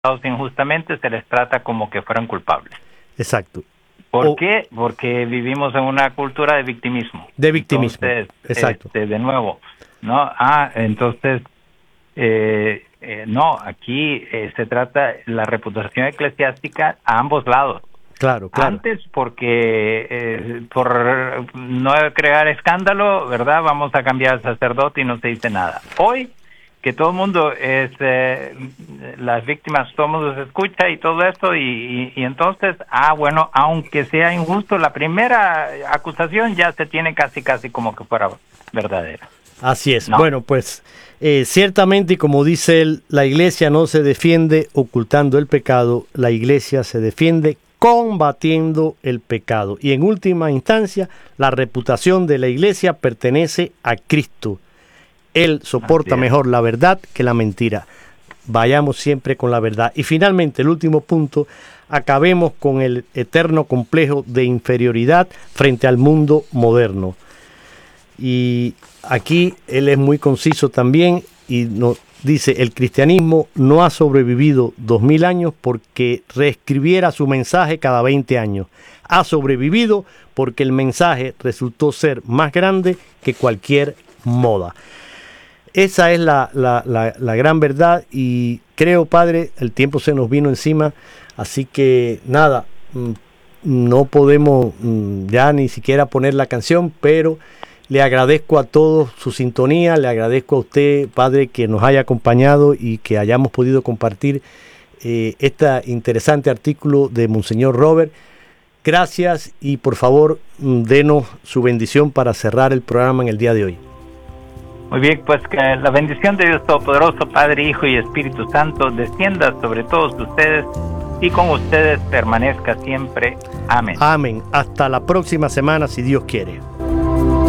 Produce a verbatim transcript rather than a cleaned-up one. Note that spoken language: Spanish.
injustamente, se les trata como que fueran culpables. Exacto. ¿Por o, qué? Porque vivimos en una cultura de victimismo. De victimismo. Entonces, exacto. Este, de nuevo, ¿no? Ah, entonces, eh, eh, no, aquí eh, se trata la reputación eclesiástica a ambos lados. Claro, claro. Antes, porque eh, por no crear escándalo, ¿verdad? Vamos a cambiar al sacerdote y no se dice nada. Hoy, que todo el mundo es, eh, las víctimas, todo el mundo se escucha y todo eso, y, y, y entonces, ah, bueno, aunque sea injusto, la primera acusación ya se tiene casi, casi como que fuera verdadera. Así es. No. Bueno, pues eh, ciertamente, como dice él, la iglesia no se defiende ocultando el pecado, la iglesia se defiende combatiendo el pecado. Y en última instancia, la reputación de la iglesia pertenece a Cristo. Él soporta mejor la verdad que la mentira. Vayamos siempre con la verdad. Y finalmente, el último punto, acabemos con el eterno complejo de inferioridad frente al mundo moderno. Y aquí él es muy conciso también y nos dice, el cristianismo no ha sobrevivido dos mil años porque reescribiera su mensaje cada veinte años. Ha sobrevivido porque el mensaje resultó ser más grande que cualquier moda. Esa es la, la, la, la gran verdad y creo, Padre, el tiempo se nos vino encima, así que nada, no podemos ya ni siquiera poner la canción, pero le agradezco a todos su sintonía, le agradezco a usted, Padre, que nos haya acompañado y que hayamos podido compartir eh, este interesante artículo de Monseñor Robert. Gracias y por favor, denos su bendición para cerrar el programa en el día de hoy. Muy bien, pues que la bendición de Dios Todopoderoso, Padre, Hijo y Espíritu Santo, descienda sobre todos ustedes y con ustedes permanezca siempre. Amén. Amén. Hasta la próxima semana, si Dios quiere.